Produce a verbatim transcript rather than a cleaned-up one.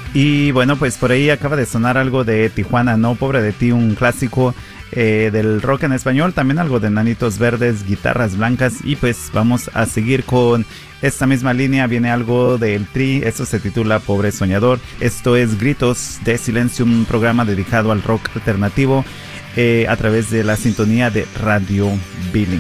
Y bueno, pues por ahí acaba de sonar algo de Tijuana, ¿no? Pobre de ti, un clásico eh, del rock en español. También algo de Nanitos Verdes, Guitarras Blancas. Y pues vamos a seguir con esta misma línea. Viene algo del Tri, esto se titula Pobre Soñador. Esto es Gritos de Silencio, un programa dedicado al rock alternativo eh, a través de la sintonía de Radio Billing.